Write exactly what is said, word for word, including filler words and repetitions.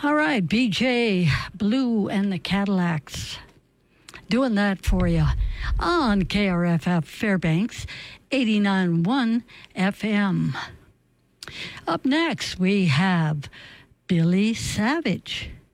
All right, B J Blue and the Cadillacs. Doing that for you on K R F F Fairbanks, eighty-nine point one F M. Up next, we have Billy Savage.